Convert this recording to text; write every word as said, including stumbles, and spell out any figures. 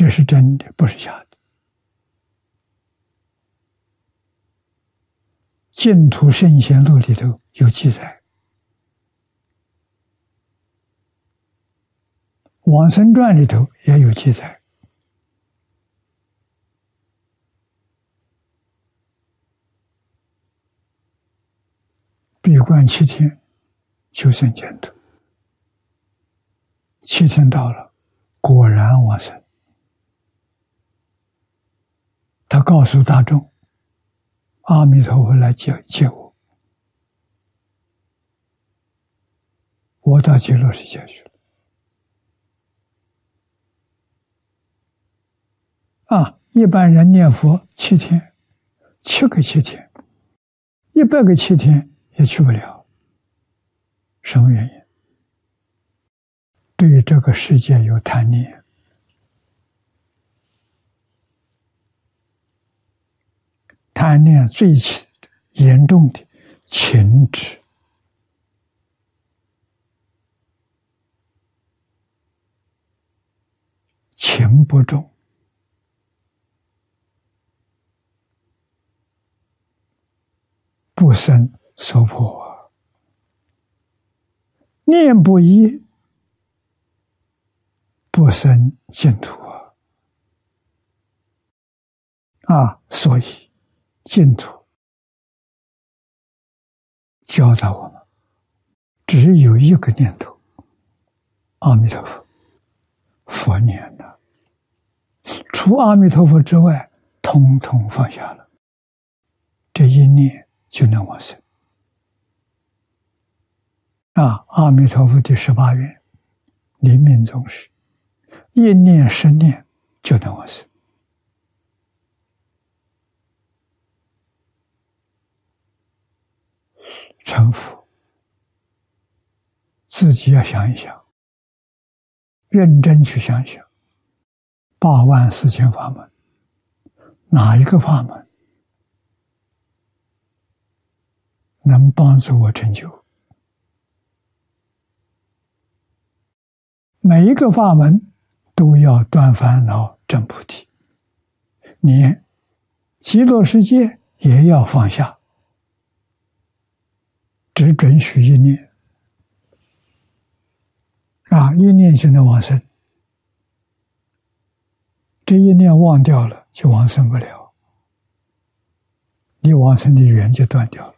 这是真的，不是假的。净土圣贤录里头有记载，往生传里头也有记载。闭关七天，求生净土。七天到了，果然往生。他告诉大众，阿弥陀佛来接接我，我到极乐世界去了。啊，一般人念佛七天，七个七天，一百个七天也去不了。什么原因？对这个世界有贪念。贪念最严重的情执，情不重，不生娑婆，念不一，不生净土啊！所以净土教导我们，只有一个念头：阿弥陀佛，佛念了，除阿弥陀佛之外，统统放下了，这一念就能往生。啊，阿弥陀佛第十八愿，临命终时，一念十念就能往生。成佛，自己要想一想，认真去想想，八万四千法门，哪一个法门能帮助我成就？每一个法门都要断烦恼证菩提，连极乐世界也要放下，只准许一念啊，一念就能往生。这一念忘掉了，就往生不了，你往生的缘就断掉了。